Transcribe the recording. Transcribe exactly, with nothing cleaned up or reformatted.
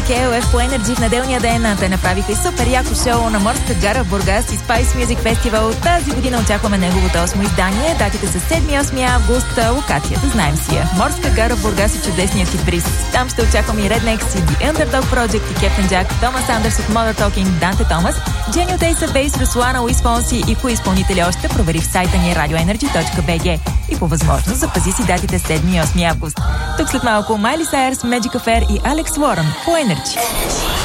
Кей Ел Еф по Energy в неделния ден. Те направиха и супер яко шоу на Морска гара в Бургас и Spice Music Festival. Тази година очакваме неговото осмо издание. Датите са седми и осми август. Локацията знаем си я. Морска гара в Бургас и чудесният хит бриз. Там ще очакваме и Rednex, и The Underdog Project, и Captain Jack, Томас Андерс от Mother Talking, Данте Томас, Джени от Ace of Base, Руслана, Луис Фонси и кои изпълнители още провери в сайта ни радио енерджи точка би джи. И по възможност запази си датите седми и осми август. Тук след малко Майли Сайърс, Magic Affair и Алекс Уорън по Energy.